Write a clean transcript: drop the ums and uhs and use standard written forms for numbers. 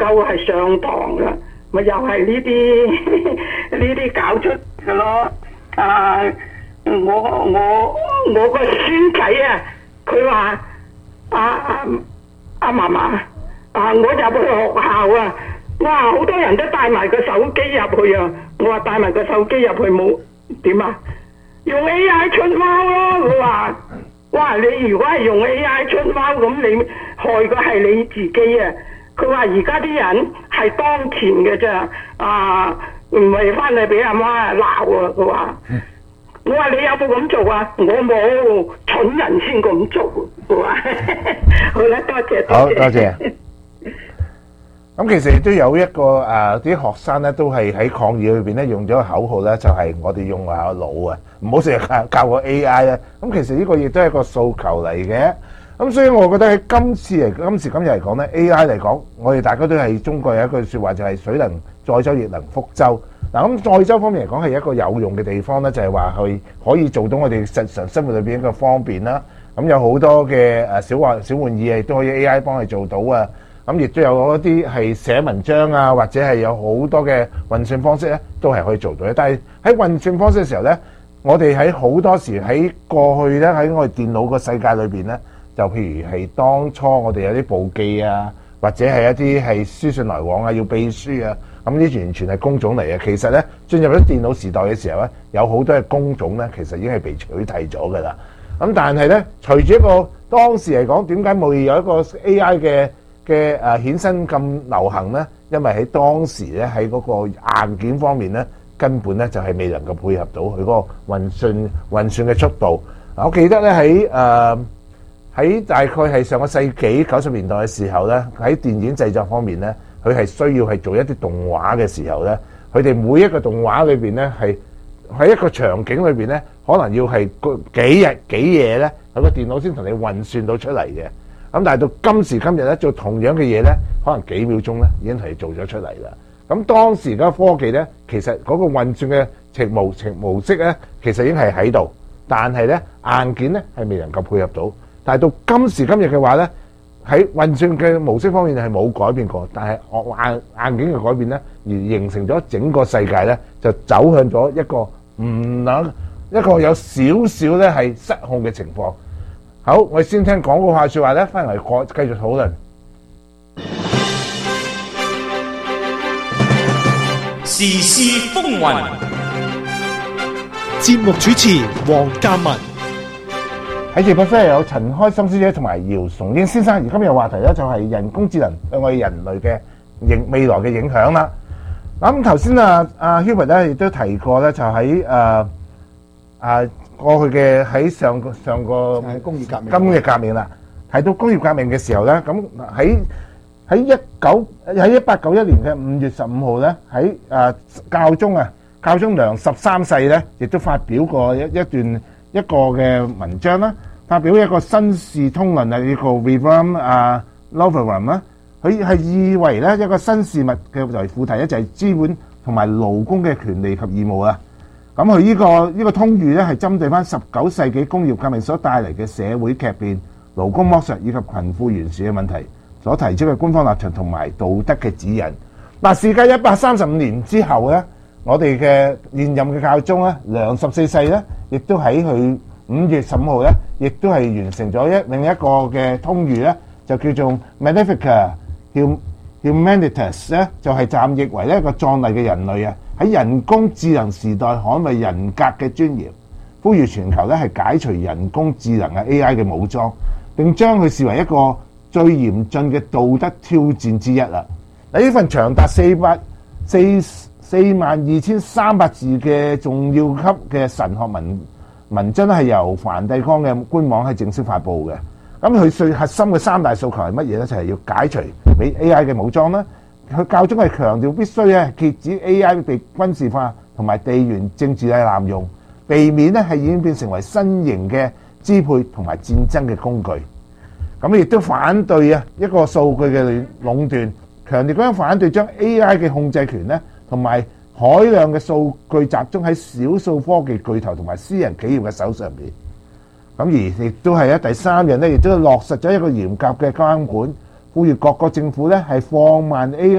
係上堂啦，咪又係呢啲呢啲搞出嘅咯。我個孫仔啊，佢話阿嫲嫲我入去學校啊，哇好多人都帶埋個手機入去啊，我話帶埋個手機入去冇點啊？用 AI 出貓咯，佢話哇你如果係用 AI 出貓咁，你害嘅係你自己啊！佢話而家啲人係當前嘅咋，唔係翻嚟俾阿媽鬧啊！佢話。我話你有冇咁做啊？我冇，蠢人先咁做。我話好啦，多謝。 好多謝。咁其實亦都有一個啲學生咧，都係喺抗議裏邊咧用咗個口號咧，就係我哋用下腦啊，唔好成日教個 AI 啊。咁其實呢個亦都係一個訴求嚟嘅。咁所以我覺得喺今時今日嚟講咧 ，AI 嚟講，我哋大家都係中國有一句説話就係水能載舟亦能覆舟。嗱咁載舟方面嚟講係一個有用嘅地方咧，就係話佢可以做到我哋日常生活裏邊一個方便啦。咁有好多嘅小玩意亦都可以 AI 幫佢做到啊。咁亦都有一啲係寫文章啊，或者係有好多嘅運算方式咧，都係可以做到嘅。但係喺運算方式嘅時候咧，我哋喺好多時喺過去咧喺我哋電腦個世界裏邊咧，就譬如係當初我哋有啲簿記啊，或者係一啲係書信來往啊，要秘書啊。咁呢啲完全係工種嚟嘅。其實咧，進入咗電腦時代嘅時候咧，有好多嘅工種咧，其實已經係被取締咗㗎啦。咁但係咧，隨住一個當時嚟講，點解冇有一個 AI 嘅衍生咁流行咧？因為喺當時咧，喺嗰個硬件方面咧，根本咧就係未能夠配合到佢嗰個運算嘅速度。我記得咧喺大概係上個世紀90年代嘅時候咧，喺電影製作方面咧，佢係需要係做一啲動畫嘅時候咧，佢哋每一個動畫裏邊咧係喺一個場景裏邊咧，可能要係幾日幾夜咧，佢個電腦先同你運算到出嚟嘅。咁但係到今時今日咧，做同樣嘅嘢咧，可能幾秒鐘咧已經係做咗出嚟啦。咁當時嘅科技咧，其實嗰個運算嘅模式咧，其實已經係喺度，但係咧硬件咧係未能夠配合到。但係到今時今日嘅話咧，喺運算嘅模式方面係冇改變過，但係硬件嘅改變咧，而形成咗整個世界咧就走向咗一個有少少咧係失控嘅情況。好，我哋先聽廣告下説話咧，翻嚟繼續討論。 時事風雲， 節目主持黃嘉文。 喺直播室有陳開心小姐同埋姚崇英先生，而今日嘅話題咧就係人工智能對我哋人類嘅未來嘅影響啦。咁頭先阿 Hubert 咧亦都提過咧，就喺過去嘅喺上個工業革命啦，提到工業革命嘅時候咧，咁喺1891年嘅5月15號咧，喺教宗良13世咧，亦都發表過一個嘅文章啦，發表一個新士通論啊，呢個 Rerum Novarum 啦，佢係以為咧一個新事物嘅為副題咧，就係資本同埋勞工嘅權利及義務啊。咁佢呢個通諭咧係針對翻19世紀工業革命所帶嚟嘅社會劇變、勞工剝削以及貧富懸殊嘅問題所提出嘅官方立場同埋道德嘅指引。嗱，事隔135年之後咧，我哋嘅現任嘅教宗咧，良14世咧，亦都喺佢5月15號咧，亦都係完成咗另一個嘅通諭咧，就叫做 Magnificat Humanitas 咧，就係暫譯為一個壯麗嘅人類啊，喺人工智能時代捍衞人格嘅尊嚴，呼籲全球咧係解除人工智能嘅 AI 嘅武裝，並將佢視為一個最嚴峻嘅道德挑戰之一啦。嗱，呢份長達42,300字嘅重要級嘅神學文章係由梵蒂岡嘅官網係正式發布嘅。咁佢最核心嘅3大訴求係乜嘢咧？就係要解除俾 AI 嘅武裝啦。佢教宗係強調必須咧遏止 AI 被軍事化同埋地緣政治嘅濫用，避免咧係演變成為新型嘅支配同埋戰爭嘅工具。咁亦都反對一個數據嘅壟斷，強烈咁樣反對將 AI 嘅控制權咧同埋海量嘅數據集中喺少數科技巨頭同埋私人企業嘅手上邊。咁而亦都係第三樣咧，亦都落實咗一個嚴格嘅監管， 呼籲各個政府咧係放慢 AI